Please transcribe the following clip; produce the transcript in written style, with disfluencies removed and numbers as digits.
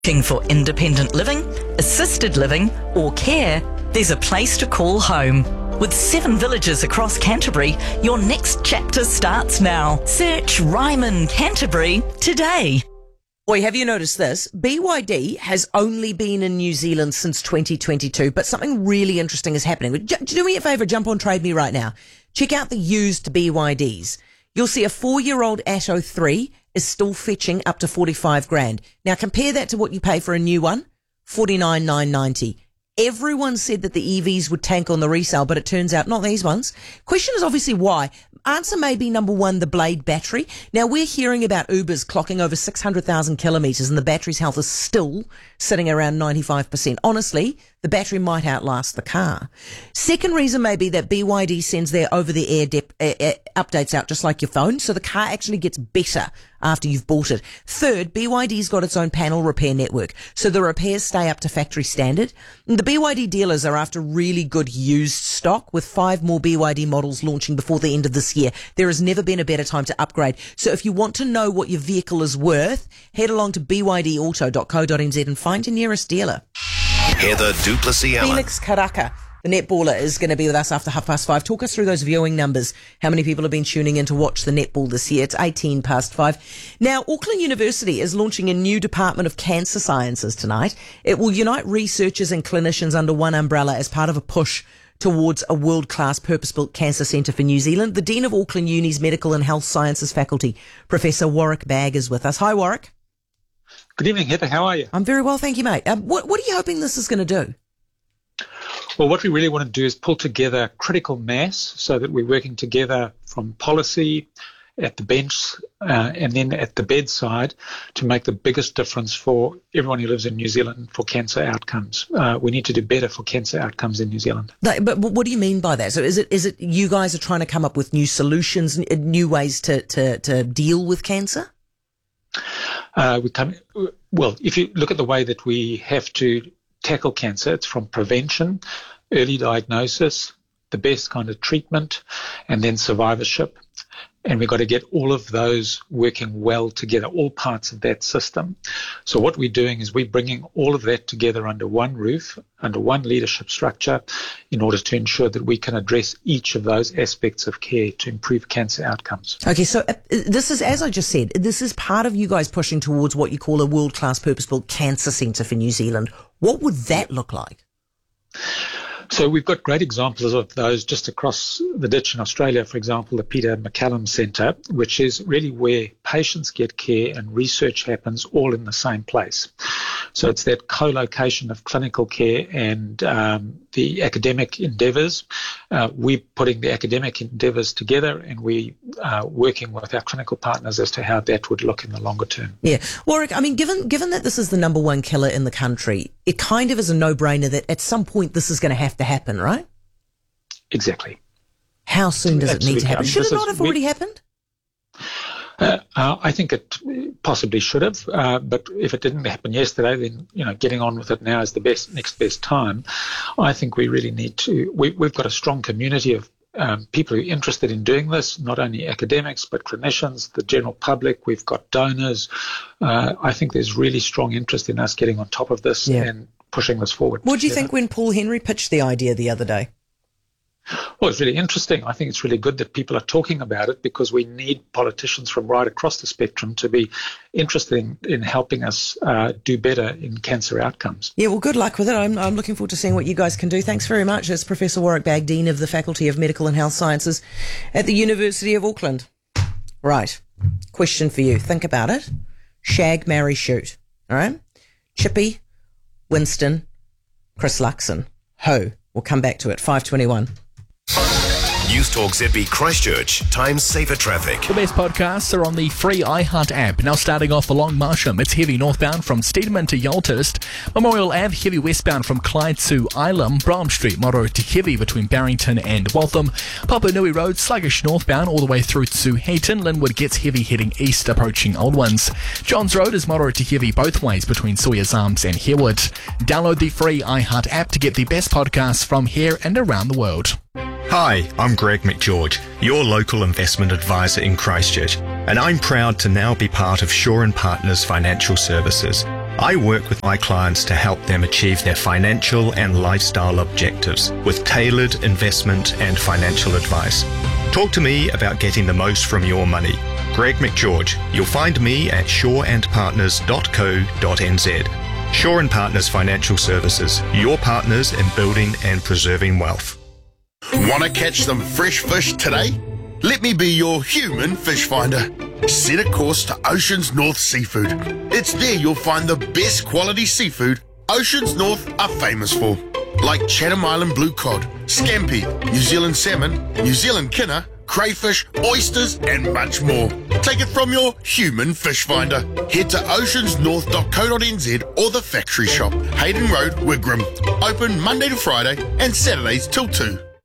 Looking for independent living, assisted living or care? There's a place to call home. With 7 villages across Canterbury, your next chapter starts now. Search Ryman Canterbury today. Boy, have you noticed this? BYD has only been in New Zealand since 2022, but something really interesting is happening. Do me a favour, jump on Trade Me right now. Check out the used BYDs. You'll see a 4-year-old Atto 3 is still fetching up to 45 grand. Now compare that to what you pay for a new one, 49,990. Everyone said that the EVs would tank on the resale, but it turns out not these ones. Question is obviously why. Answer may be number one, the Blade battery. Now we're hearing about Ubers clocking over 600,000 kilometres and the battery's health is still sitting around 95%. Honestly, the battery might outlast the car. Second reason may be that BYD sends their over-the-air updates out just like your phone, so the car actually gets better after you've bought it. Third, BYD's got its own panel repair network, so the repairs stay up to factory standard. And the BYD dealers are after really good used stock, with 5 more BYD models launching before the end of this year. There has never been a better time to upgrade. So if you want to know what your vehicle is worth, head along to bydauto.co.nz and find your nearest dealer. Heather du Plessis-Allen. Felix Karaka, the netballer, is going to be with us after 5:30. Talk us through those viewing numbers. How many people have been tuning in to watch the netball this year? It's 5:18. Now, Auckland University is launching a new Department of Cancer Sciences tonight. It will unite researchers and clinicians under one umbrella as part of a push towards a world-class purpose-built cancer centre for New Zealand. The Dean of Auckland Uni's Medical and Health Sciences faculty, Professor Warwick Bagg, is with us. Hi, Warwick. Good evening, Heather. How are you? I'm very well, thank you, mate. What are you hoping this is going to do? Well, what we really want to do is pull together critical mass so that we're working together from policy at the bench and then at the bedside to make the biggest difference for everyone who lives in New Zealand for cancer outcomes. We need to do better for cancer outcomes in New Zealand. But what do you mean by that? So is it you guys are trying to come up with new solutions, new ways to deal with cancer? Well, if you look at the way that we have to tackle cancer, it's from prevention, early diagnosis, the best kind of treatment, and then survivorship. And we've got to get all of those working well together, all parts of that system. So what we're doing is we're bringing all of that together under one roof, under one leadership structure, in order to ensure that we can address each of those aspects of care to improve cancer outcomes. Okay, so this is, as I just said, this is part of you guys pushing towards what you call a world-class purpose-built cancer centre for New Zealand. What would that look like? So we've got great examples of those just across the ditch in Australia, for example, the Peter MacCallum Centre, which is really where patients get care and research happens all in the same place. So it's that co-location of clinical care and the academic endeavours. We're putting the academic endeavours together and we are working with our clinical partners as to how that would look in the longer term. Yeah. Warwick, I mean, given that this is the number one killer in the country, it kind of is a no-brainer that at some point this is going to have to happen, right? Exactly. How soon does it need to happen? Should it not have already happened? I think it possibly should have, but if it didn't happen yesterday, then getting on with it now is the next best time. I think we really need to. We've got a strong community of people who are interested in doing this, not only academics but clinicians, the general public. We've got donors. I think there's really strong interest in us getting on top of this and pushing this forward. What do you think when Paul Henry pitched the idea the other day? Well, it's really interesting. I think it's really good that people are talking about it because we need politicians from right across the spectrum to be interested in helping us do better in cancer outcomes. Yeah, well, good luck with it. I'm looking forward to seeing what you guys can do. Thanks very much. It's Professor Warwick Bagg, Dean of the Faculty of Medical and Health Sciences at the University of Auckland. Right. Question for you. Think about it. Shag, marry, shoot. All right? Chippy, Winston, Chris Luxon. Ho. We'll come back to it. 5:21. News Talk ZB Christchurch. Times safer traffic. The best podcasts are on the free iHeart app. Now starting off along Marsham, it's heavy northbound from Steedman to Yalthurst. Memorial Ave, heavy westbound from Clyde to Ilam. Brougham Street, moderate to heavy between Barrington and Waltham. Papanui Road, sluggish northbound all the way through to Hayton. Linwood gets heavy heading east, approaching Old Ones. Johns Road is moderate to heavy both ways between Sawyers Arms and Harewood. Download the free iHeart app to get the best podcasts from here and around the world. Hi, I'm Greg McGeorge, your local investment advisor in Christchurch, and I'm proud to now be part of Shaw & Partners Financial Services. I work with my clients to help them achieve their financial and lifestyle objectives with tailored investment and financial advice. Talk to me about getting the most from your money. Greg McGeorge. You'll find me at shoreandpartners.co.nz. Shore and Partners Financial Services, your partners in building and preserving wealth. Want to catch some fresh fish today? Let me be your human fish finder. Set a course to Oceans North Seafood. It's there you'll find the best quality seafood Oceans North are famous for, like Chatham Island blue cod, scampi, New Zealand salmon, New Zealand kinner, crayfish, oysters, and much more. Take it from your human fish finder. Head to oceansnorth.co.nz or the factory shop, Hayden Road, Wigram. Open Monday to Friday and Saturdays till 2.